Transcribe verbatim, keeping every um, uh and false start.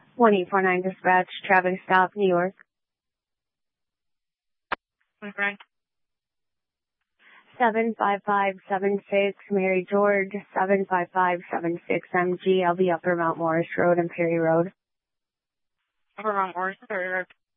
one eight four nine dispatch, traffic stop, New York. My friend. seven five five seven six, Mary George, seven five five seven six M G. I'll be Upper Mount Morris Road and Perry Road. Upper Mount Morris, Perry Road.